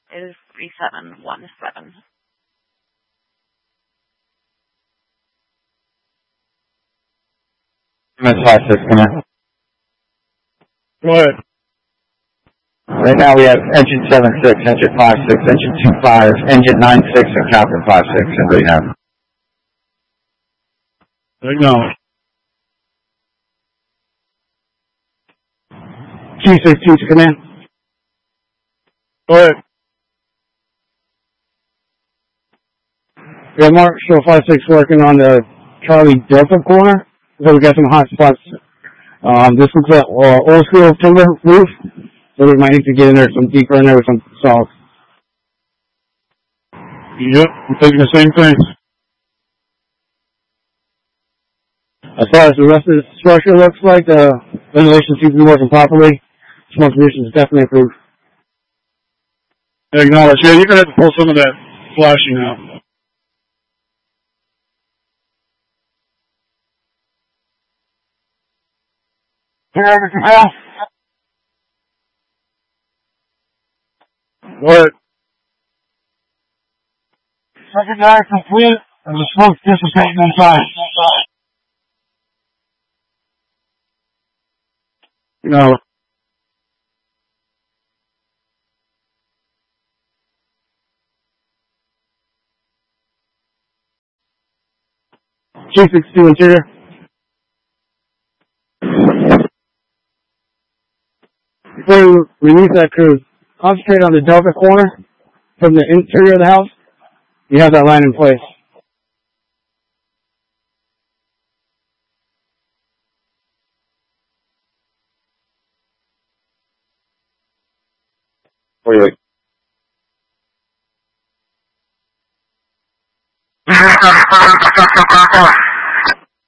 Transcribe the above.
It is 3717. MS56, come in. Go ahead. Right now we have engine 76, engine 56, engine 25, engine 96, and captain 56 in rehab. Acknowledge. G62 to come in. Go ahead. We have Marshall 56 working on the Charlie Delta corner, so we got some hot spots. This is an old school timber roof, so we might need to get in there deeper in there with some salt. Yep, I'm thinking the same thing. As far as the rest of the structure looks like, the ventilation seems to be working properly. Smoke pollution is definitely improved. Acknowledge. Yeah, you're going to have to pull some of that flashing out. Here, everything else. Go ahead. Secondary complete, and the smoke dissipating inside. No. G62 interior. Before you release that crew, concentrate on the Delta corner from the interior of the house. You have that line in place. Wait.